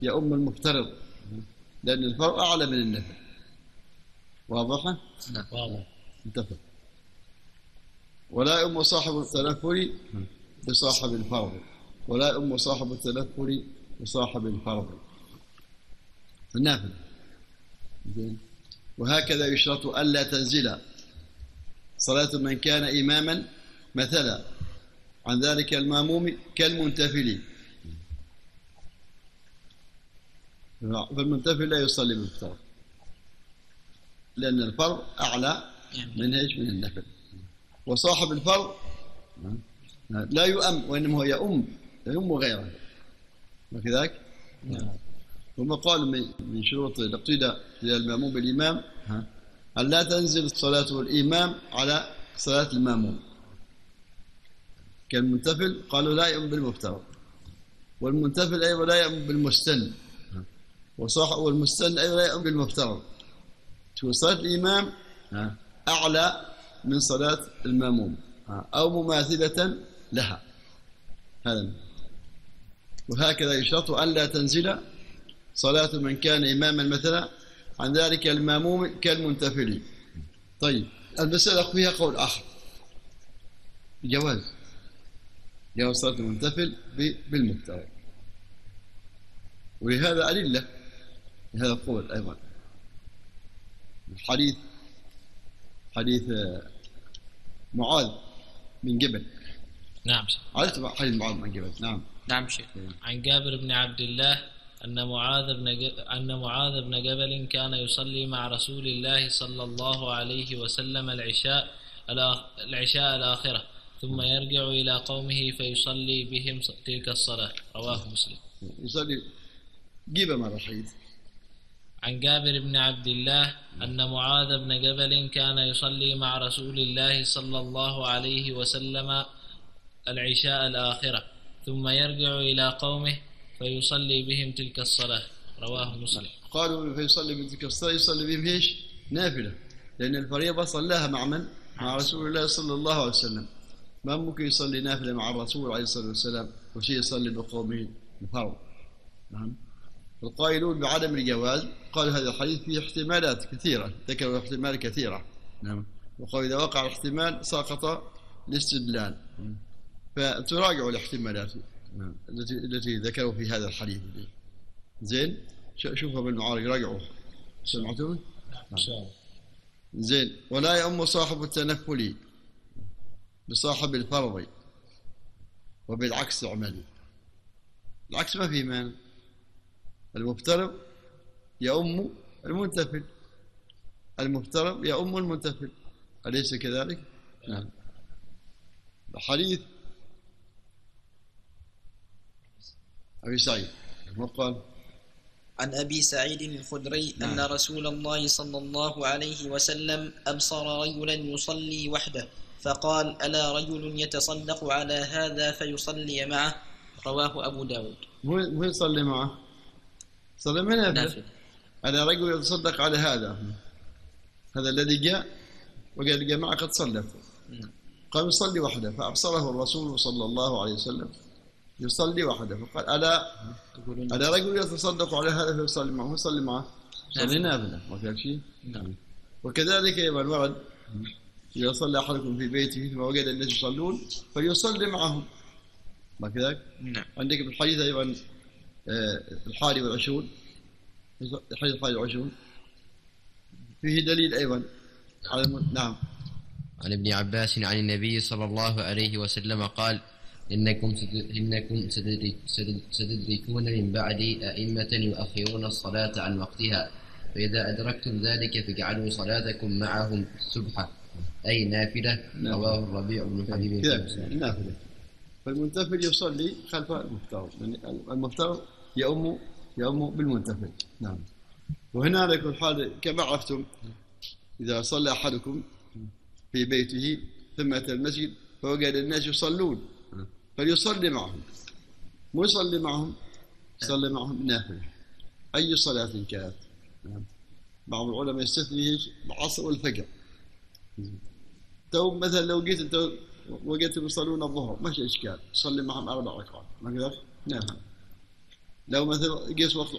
يؤم المفترض، لأن الفرض أعلى من النفل. واضحة؟ نعم واضح. انتفق. ولا يؤم صاحب التنفل بصاحب الفرض، ولا يؤم صاحب التنفل بصاحب الفرض النافل. وهكذا يشرط ألا تنزل صلاة من كان إماما مثلا عن ذلك الماموم كالمنتفل، فالمنتفل لا يصلي بالفرض لأن الفرض أعلى من النفل. وصاحب الفرض لا يؤم، وإنما هو يؤم غيره، وكذلك ثم قال من شروط الاقتداء للمأموم بالإمام أن لا تنزل صلاة الإمام على صلاة المأموم. كالمنتفل قالوا لا يؤم بالمفترض، والمنتفل أيضا لا يؤم بالمستن، والمستن أيضا لا يؤم بالمفترض. صلاة الإمام أعلى من صلاة المأموم أو مماثلة لها. هذا. وهكذا يشرط أن لا تنزل صلاة من كان إماما مثلا عن ذلك الماموم كالمنتفل. طيب، المسألة فيها قول آخر، جواز صلاة المنتفل بالمفترض، ولهذا أدلة هذا القول أيضا. حديث معاذ بن جبل. نعم. عرفت حديث معاذ بن جبل؟ نعم شيخ. عن جابر بن عبد الله أن معاذ بن جبل كان يصلي مع رسول الله صلى الله عليه وسلم العشاء الآخرة، ثم يرجع إلى قومه فيصلي بهم تلك الصلاة. رواه مسلم. يصلي جيب مرة حديث. عن جابر بن عبد الله أن معاذ بن جبل كان يصلي مع رسول الله صلى الله عليه وسلم العشاء الآخرة، ثم يرجع إلى قومه فيصلي بهم تلك الصلاة. رواه مسلم. قالوا فيصلي بهم تلك الصلاة، يصلي بهم ايش؟ نافلة، لأن الفريضة صلاها مع من؟ مع رسول الله صلى الله عليه وسلم. ما ممكن يصلي نافلة مع الرسول عليه الصلاة والسلام وشيء يصلي بقومه الفرض. نعم. القائلون بعدم الجواز قال هذا الحديث فيه احتمالات كثيرة، ذكروا احتمال كثيرة. نعم. وقال إذا وقع الاحتمال سقط الاستدلال، فتراجعوا الاحتمالات التي ذكروا في هذا الحديث. زين، شوفوا بالمعارج، راجعوا. سمعتوا؟ نعم. زين. ولا يؤم صاحب التنفل بصاحب الفرض وبالعكس اعملي. العكس ما فيه مانع، المفترض يؤم المنتفل، المفترض يؤم المنتفل، أليس كذلك؟ نعم. الحديث أبي سعيد وقال عن أبي سعيد الخدري أن رسول الله صلى الله عليه وسلم أبصر رجلا يصلي وحده فقال ألا رجل يتصدق على هذا فيصلي معه. رواه أبو داود. هو يصلي معه؟ صلى من نافلة. ألا رجل يتصدق على هذا الذي جاء وقال جماعة قد صلت، قام يصلي وحده، فأبصره الرسول صلى الله عليه وسلم يصلي وحده، فقال ألا رجل يتصدق على هذا فيصلي معه. يصلي معه، صلي نافلة ما في شيء. وكذلك أيضا ورد إذا صلى أحدكم في بيته ثم وجد الناس يصلون فليصلي معهم، ما كذلك؟ عندك في الحديث أيضا الحادي والعشرون، الحديث الحادي والعشرون فيه دليل أيضا على نعم. عن ابن عباس عن النبي صلى الله عليه وسلم قال إنكم ستدركون من بعدي أئمة يؤخرون الصلاة عن وقتها، فإذا أدركتم ذلك فاجعلوا صلاتكم معهم السبحة أي نافلة. رواه الربيع بن حبيب. نافلة. فالمنتفل يصلي خلف المفترض، المفترض يؤم بالمنتفل. نعم. وهنا على كل حال كما عرفتم إذا صلى أحدكم في بيته ثم أتى المسجد فوجد الناس يصلون فليصلي معهم، مو يصلي معهم، يصلي معهم نافلة أي صلاة كانت. بعض العلماء يستثني العصر والفجر. تو مثلا لو جيت أنت وجدتهم يصلون الظهر ما في إشكال، صلي معهم 4 ركعات ما كذا. نعم. لو مثلا قيس وقت